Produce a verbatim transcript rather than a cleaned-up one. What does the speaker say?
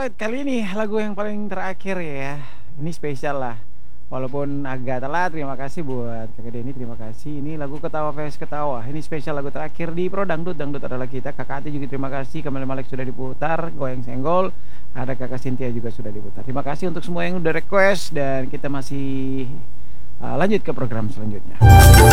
Alright, kali ini lagu yang paling terakhir ya. Ini spesial lah. Walaupun agak telat, terima kasih buat Kakak Denny, terima kasih. Ini lagu Ketawa Fest Ketawa. Ini spesial lagu terakhir di Pro Dangdut. Dangdut adalah kita. Kakak Ati juga terima kasih. Kamil Malik sudah diputar. Goyang Senggol. Ada Kakak Cynthia juga sudah diputar. Terima kasih untuk semua yang udah request. Dan kita masih uh, lanjut ke program selanjutnya.